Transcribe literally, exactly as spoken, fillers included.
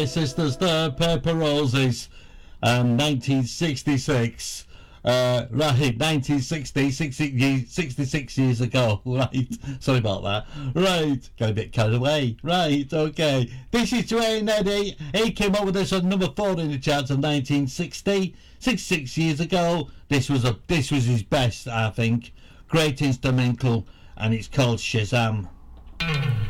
Sisters, the Purple Roses, um, nineteen sixty-six. Uh, right, nineteen sixty, sixty, sixty-six years ago. Right, sorry about that. Right, got a bit carried away. Right, okay. This is Duane Eddy. He came up with this on number four in the charts of nineteen sixty, sixty-six years ago. This was a this was his best, I think. Great instrumental, and it's called Shazam.